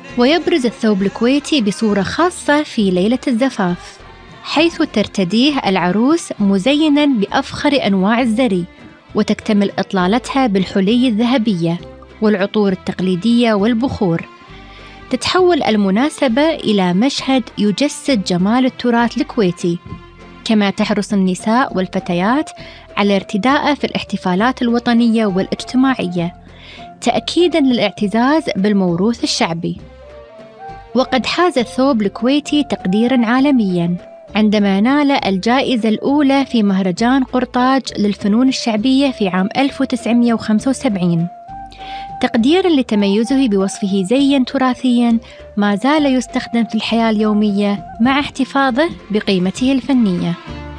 ويبرز الثوب الكويتي بصورة خاصة في ليلة الزفاف، حيث ترتديه العروس مزيناً بأفخر أنواع الزري، وتكتمل إطلالتها بالحلي الذهبية والعطور التقليدية والبخور. تتحول المناسبة إلى مشهد يجسد جمال التراث الكويتي، كما تحرص النساء والفتيات على ارتداءه في الاحتفالات الوطنية والاجتماعية، تأكيداً للاعتزاز بالموروث الشعبي. وقد حاز الثوب الكويتي تقديراً عالمياً عندما نال الجائزة الأولى في مهرجان قرطاج للفنون الشعبية في عام 1975، تقديراً لتميزه بوصفه زياً تراثياً ما زال يستخدم في الحياة اليومية مع احتفاظه بقيمته الفنية.